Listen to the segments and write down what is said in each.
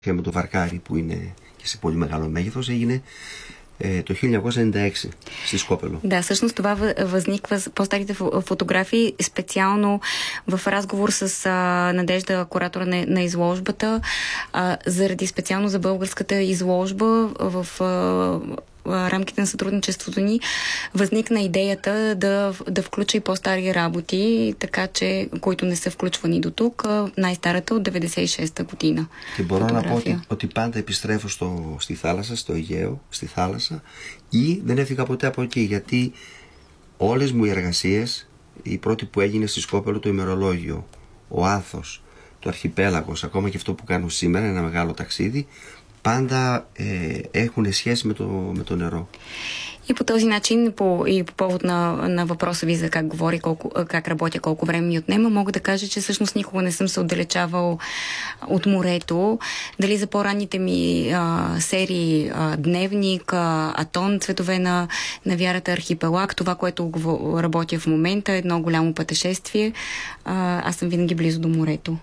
Και με το Βαρκάρι που είναι και σε πολύ μεγάλο μέγεθος έγινε το 1996 στη Скопело. Да, всъщност това възниква по-старите фотографии специално в разговор с Надежда, куратора на изложбата, заради специално за българската изложба в рамките на сътрудничеството ни възникна идеята да включа и по-стари работи, така че, които не са включвани до тук, най-старата от 96-та година. Και μπορώ να πω ότι πάντα επιστρέφω στη θάλασσα, στο Αιγαίο, στη θάλασσα, ή δεν έφυγα ποτέ από εκεί, γιατί όλες μου οι εργασίες, η πρώτη που έγινε στη Σκόπελο, το ημερολόγιο, ο Άθος, το Αρχιπέλαγος, ακόμα και αυτό που κάνω σήμερα, ένα μεγάλο ταξίδι, πάντα έχουν σχέση με το νερό. И по този начин, по повод на въпроса ви за как говори, как работя, колко време ми отнема, мога да кажа, че всъщност никога не съм се отдалечавал от морето. Дали за по-ранните ми серии Дневник, Атон, Цветове на вярата, Архипелаг, това, което работя в момента, е едно голямо пътешествие. Аз съм винаги близо до морето.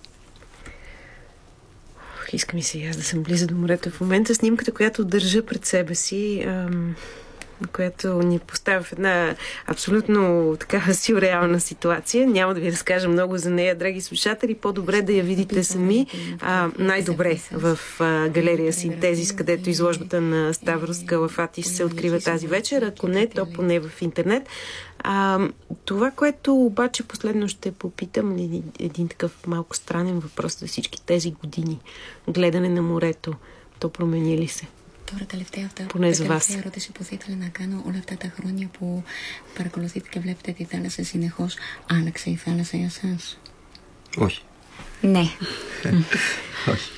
Искам и се аз да съм близо до морето в момента. Снимката, която държа пред себе си, която ни поставя в една абсолютно такава сюрреална ситуация. Няма да ви разкажа много за нея, драги слушатели. По-добре да я видите сами. Най-добре в галерия Синтезис, където изложбата на Ставрос Калафатис се открива тази вечер. Ако не, то поне в интернет. Това, което обаче последно ще попитам, един такъв малко странен въпрос за всички тези години. Гледане на μωρето. Το промени ли се? Τώρα Поне за вас. Τελευταία ερώτηση που θα ήθελα να κάνω, όλα αυτά τα χρόνια που παρακολουθείτε και βλέπετε τη θάλασσα συνεχώς, άλλαξε η θάλασσα για σας? Όχι. Ναι. Όχι.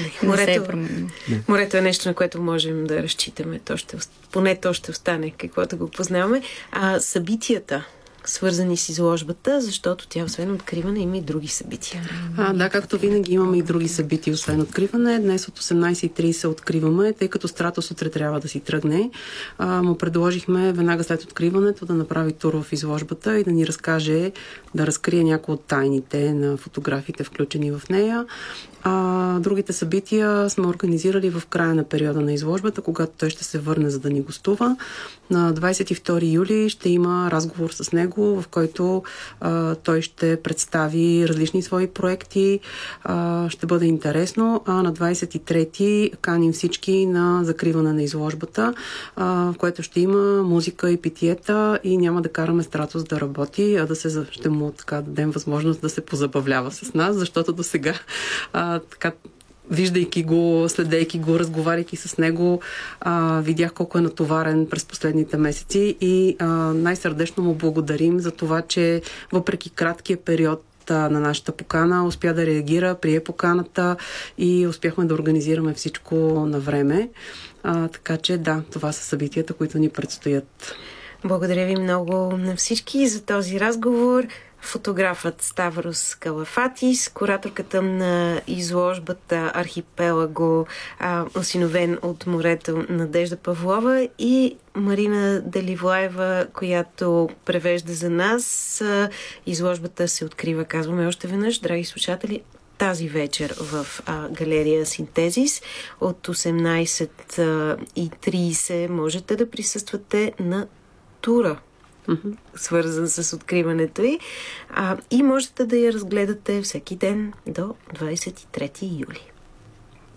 Морето е нещо, на което можем да разчитаме. Поне то ще остане, каквото го познаваме. Събитията, свързани с изложбата, защото тя освен откриване има и други събития. Да, както винаги имаме и други събития, освен откриване. Днес от 18:30 откриваме, тъй като Страtos утре трябва да си тръгне. Му предложихме веднага след откриването да направи тур в изложбата и да ни разкаже, да разкрие някои от тайните на фотографиите, включени в нея. Другите събития сме организирали в края на периода на изложбата, когато той ще се върне, за да ни гостува. На 22 юли ще има разговор с него, в който той ще представи различни свои проекти. Ще бъде интересно. На 23 каним всички на закриване на изложбата, в което ще има музика и питиета и няма да караме Стратос да работи, а ще му дадем възможност да се позабавлява с нас, защото до сега така, виждайки го, следейки го, разговаряйки с него, видях колко е натоварен през последните месеци и най-сърдечно му благодарим за това, че въпреки краткия период на нашата покана успя да реагира, прие поканата и успяхме да организираме всичко на време. Така че да, това са събитията, които ни предстоят. Благодаря ви много на всички за този разговор. Фотографът Ставрос Калафатис, кураторката на изложбата Архипелаго, осиновен от морето, Надежда Павлова, и Марина Деливлаева, която превежда за нас. Изложбата се открива, казваме още веднъж, драги слушатели, тази вечер в галерия Синтезис от 18:30 можете да присъствате на тура, свързан с откриването й. И можете да я разгледате всеки ден до 23 юли.